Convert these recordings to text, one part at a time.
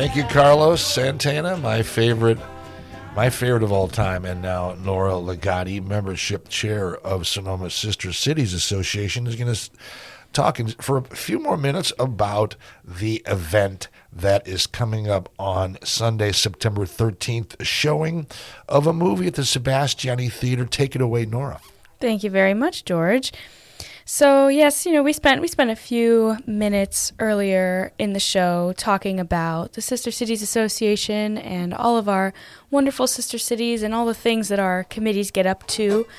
Thank you, Carlos Santana, my favorite of all time, and now Nora Legati, membership chair of Sonoma Sister Cities Association, is going to talk for a few more minutes about the event that is coming up on Sunday, September 13th, a showing of a movie at the Sebastiani Theater. Take it away, Nora. Thank you very much, George. So, yes, we spent a few minutes earlier in the show talking about the Sister Cities Association and all of our wonderful sister cities and all the things that our committees get up to.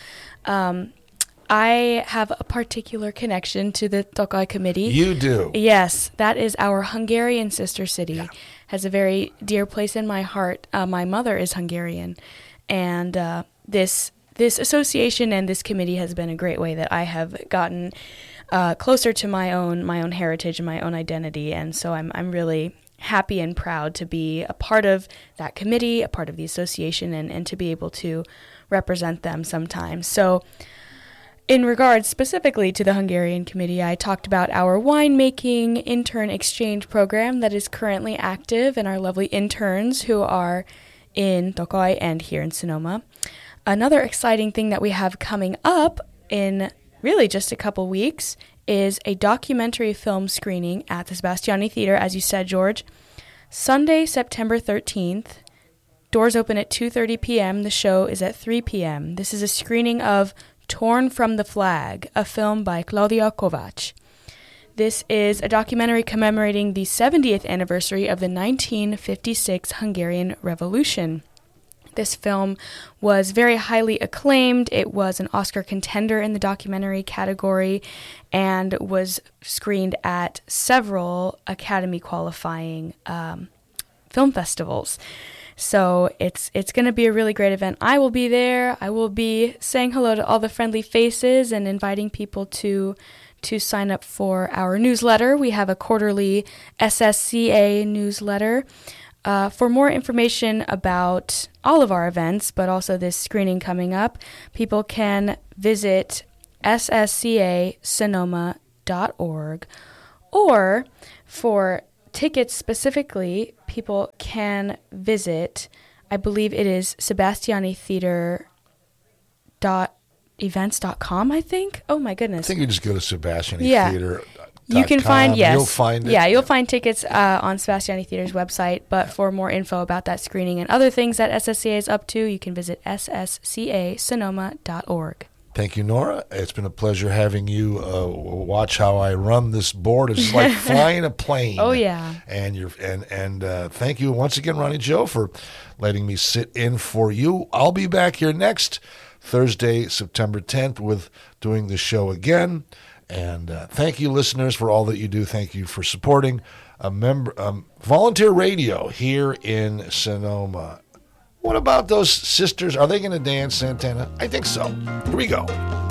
I have a particular connection to the Tokaj Committee. You do? Yes, that is our Hungarian sister city. Yeah. Has a very dear place in my heart. My mother is Hungarian, and this association and this committee has been a great way that I have gotten closer to my own heritage and my own identity, and so I'm really happy and proud to be a part of that committee, a part of the association, and to be able to represent them sometimes. So in regards specifically to the Hungarian Committee, I talked about our winemaking intern exchange program that is currently active and our lovely interns who are in Tokaj and here in Sonoma. Another exciting thing that we have coming up in really just a couple weeks is a documentary film screening at the Sebastiani Theater, as you said, George. Sunday, September 13th. Doors open at 2:30 p.m. The show is at 3 p.m. This is a screening of Torn from the Flag, a film by Claudia Kovacs. This is a documentary commemorating the 70th anniversary of the 1956 Hungarian Revolution. This film was very highly acclaimed. It was an Oscar contender in the documentary category and was screened at several Academy qualifying film festivals. So it's going to be a really great event. I will be there. I will be saying hello to all the friendly faces and inviting people to sign up for our newsletter. We have a quarterly SSCA newsletter. For more information about all of our events, but also this screening coming up, people can visit sscasonoma.org, or for tickets specifically, people can visit, I believe it is sebastianitheater.events.com, I think. Oh my goodness. I think you just go to Sebastiani Theater. You can find, yes. You'll find it. Yeah, you'll find tickets on Sebastiani Theater's website, but for more info about that screening and other things that SSCA is up to, you can visit sscasonoma.org. Thank you, Nora. It's been a pleasure having you watch how I run this board. It's like flying a plane. Oh yeah. And thank you once again, Ronnie Joe, for letting me sit in for you. I'll be back here next Thursday, September 10th, with doing the show again. And thank you, listeners, for all that you do. Thank you for supporting volunteer radio here in Sonoma. What about those sisters? Are they going to dance, Santana? I think so. Here we go.